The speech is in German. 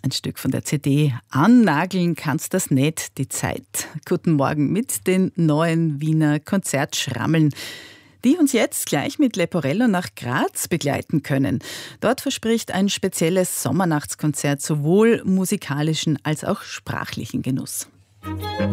Ein Stück von der CD. Annageln kannst das nicht, die Zeit. Guten Morgen mit den neuen Wiener Konzertschrammeln, die uns jetzt gleich mit Leporello nach Graz begleiten können. Dort verspricht ein spezielles Sommernachtskonzert sowohl musikalischen als auch sprachlichen Genuss.